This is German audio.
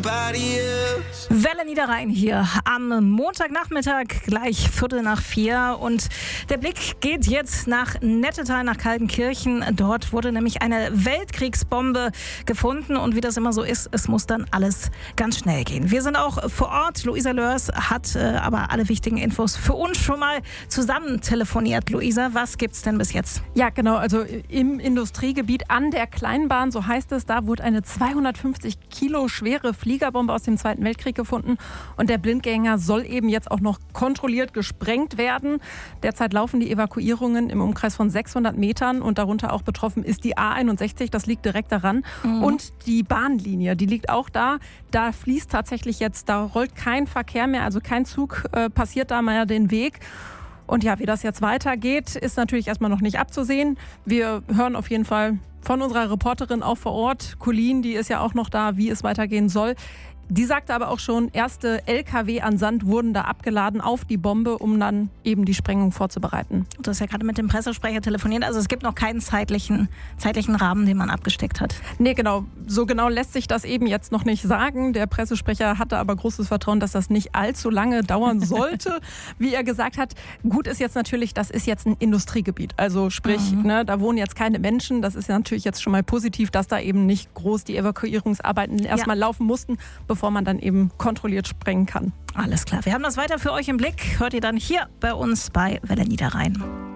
anybody else. Welle Niederrhein hier am Montagnachmittag, gleich 3:45. Und der Blick geht jetzt nach Nettetal, nach Kaltenkirchen. Dort wurde nämlich eine Weltkriegsbombe gefunden. Und wie das immer so ist, es muss dann alles ganz schnell gehen. Wir sind auch vor Ort. Luisa Lörs hat aber alle wichtigen Infos für uns schon mal zusammen telefoniert. Luisa, was gibt's denn bis jetzt? Ja, genau. Also im Industriegebiet an der Kleinbahn, so heißt es, da wurde eine 250 Kilo schwere Fliegerbombe aus dem Zweiten Weltkrieg gefunden. Und der Blindgänger soll eben jetzt auch noch kontrolliert gesprengt werden. Derzeit laufen die Evakuierungen im Umkreis von 600 Metern und darunter auch betroffen ist die A61, das liegt direkt daran. Und die Bahnlinie, die liegt auch da. Da fließt tatsächlich jetzt, da rollt kein Verkehr mehr, also kein Zug passiert da mehr den Weg. Und ja, wie das jetzt weitergeht, ist natürlich erstmal noch nicht abzusehen. Wir hören auf jeden Fall von unserer Reporterin auch vor Ort, Colleen, die ist ja auch noch da, wie es weitergehen soll. Die sagte aber auch schon, erste LKW an Sand wurden da abgeladen auf die Bombe, um dann eben die Sprengung vorzubereiten. Du hast ja gerade mit dem Pressesprecher telefoniert, also es gibt noch keinen zeitlichen Rahmen, den man abgesteckt hat. Nee, genau. So genau lässt sich das eben jetzt noch nicht sagen. Der Pressesprecher hatte aber großes Vertrauen, dass das nicht allzu lange dauern sollte, wie er gesagt hat. Gut ist jetzt natürlich, das ist jetzt ein Industriegebiet. Also sprich, da wohnen jetzt keine Menschen. Das ist ja natürlich jetzt schon mal positiv, dass da eben nicht groß die Evakuierungsarbeiten erstmal laufen mussten, bevor man dann eben kontrolliert sprengen kann. Alles klar, wir haben das weiter für euch im Blick. Hört ihr dann hier bei uns bei Welle Niederrhein.